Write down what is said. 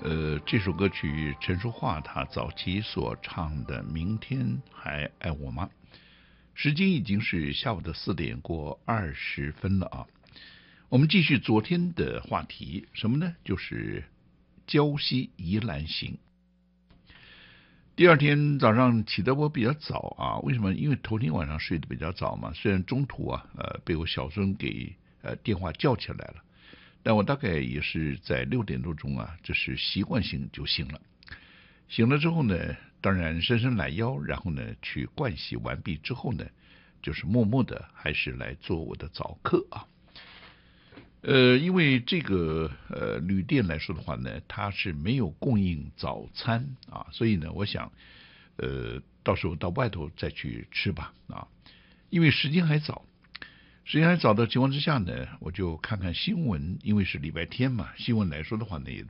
这首歌曲陈淑桦她早期所唱的《明天还爱我吗》，时间已经是下午的4:20了啊。我们继续昨天的话题，什么呢？就是礁溪宜兰行。第二天早上起得我比较早啊，为什么？因为头天晚上睡得比较早嘛，虽然中途被我小孙给电话叫起来了，但我大概也是在6点多钟啊，这是习惯性就醒了。醒了之后呢，当然伸伸懒腰，然后呢去盥洗完毕之后呢，就是默默的还是来做我的早课啊。因为这个旅店来说的话呢，它是没有供应早餐啊，所以呢，我想到时候到外头再去吃吧啊，因为时间还早。时间还早的情况之下呢，我就看看新闻，因为是礼拜天嘛，新闻来说的话呢，也